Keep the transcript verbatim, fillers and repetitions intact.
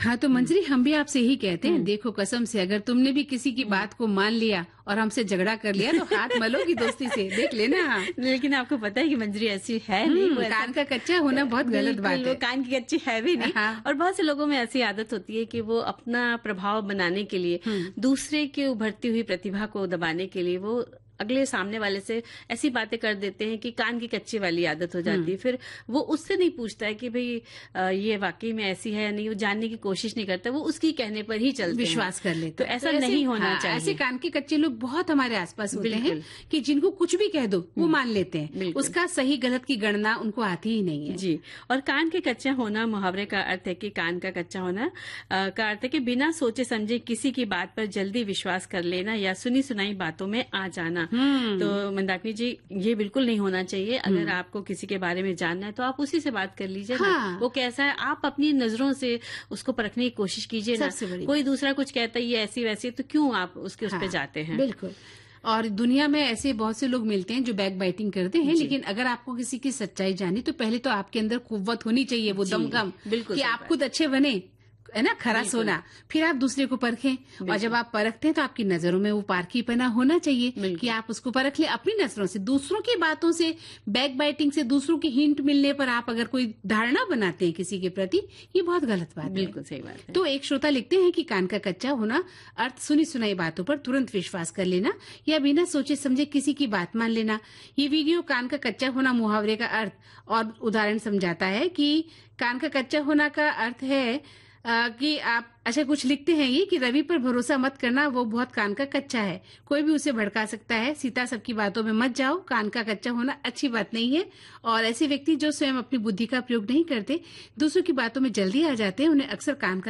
हाँ, तो मंजरी हम भी आपसे यही कहते हैं, देखो कसम से अगर तुमने भी किसी की बात को मान लिया और हमसे झगड़ा कर लिया तो हाथ मलोगी दोस्ती से, देख लेना। लेकिन आपको पता है कि मंजरी ऐसी है नहीं, वो कान का कच्चा होना बहुत गलत बात है। वो कान की कच्ची है भी नहीं। हाँ। और बहुत से लोगों में ऐसी आदत होती है कि वो अपना प्रभाव बनाने के लिए, दूसरे की उभरती हुई प्रतिभा को दबाने के लिए वो अगले सामने वाले से ऐसी बातें कर देते हैं कि कान की कच्ची वाली आदत हो जाती है। फिर वो उससे नहीं पूछता है कि भाई ये वाकई में ऐसी है या नहीं, वो जानने की कोशिश नहीं करता, वो उसकी कहने पर ही चलते विश्वास कर लेते। तो ऐसा तो नहीं होना हाँ, चाहिए। ऐसे कान के कच्चे लोग बहुत हमारे आसपास होते हैं कि जिनको कुछ भी कह दो वो मान लेते हैं, उसका सही गलत की गणना उनको आती ही नहीं है। जी। और कान के कच्चा होना मुहावरे का अर्थ है कि कान का कच्चा होना का अर्थ है कि बिना सोचे समझे किसी की बात पर जल्दी विश्वास कर लेना या सुनी सुनाई बातों में आ जाना। तो मंदाकिनी जी, ये बिल्कुल नहीं होना चाहिए। अगर आपको किसी के बारे में जानना है तो आप उसी से बात कर लीजिए हाँ। ना, वो कैसा है आप अपनी नजरों से उसको परखने की कोशिश कीजिए ना। कोई दूसरा कुछ कहता है ये ऐसी वैसी, तो क्यों आप उसके हाँ, उस पे जाते हैं। बिल्कुल। और दुनिया में ऐसे बहुत से लोग मिलते हैं जो बैक बाइटिंग करते हैं, लेकिन अगर आपको किसी की सच्चाई जानी तो पहले तो आपके अंदर कुव्वत होनी चाहिए, वो दमखम, बिल्कुल कि आप खुद अच्छे बने, है ना, खरा सोना, फिर आप दूसरे को परखें। और जब आप परखते हैं तो आपकी नजरों में वो पारखीपना होना चाहिए कि आप उसको परख ले अपनी नजरों से। दूसरों की बातों से, बैक बाइटिंग से, दूसरों की हिंट मिलने पर आप अगर कोई धारणा बनाते हैं किसी के प्रति, ये बहुत गलत बात है। बिल्कुल सही बात है। तो एक श्रोता लिखते हैं कि कान का कच्चा होना अर्थ सुनी सुनाई बातों पर तुरंत विश्वास कर लेना या बिना सोचे समझे किसी की बात मान लेना। ये वीडियो कान का कच्चा होना मुहावरे का अर्थ और उदाहरण समझाता है कि कान का कच्चा होना का अर्थ है आ, कि आप अच्छा कुछ लिखते हैं ये कि रवि पर भरोसा मत करना, वो बहुत कान का कच्चा है, कोई भी उसे भड़का सकता है। सीता सबकी बातों में मत जाओ, कान का कच्चा होना अच्छी बात नहीं है। और ऐसे व्यक्ति जो स्वयं अपनी बुद्धि का प्रयोग नहीं करते, दूसरों की बातों में जल्दी आ जाते हैं, उन्हें अक्सर कान का